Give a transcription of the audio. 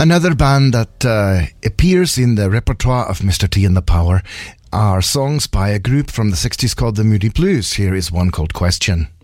Another band that appears in the repertoire of Mr. T and the Power are songs by a group from the 60s called the Moody Blues. Here is one called Question.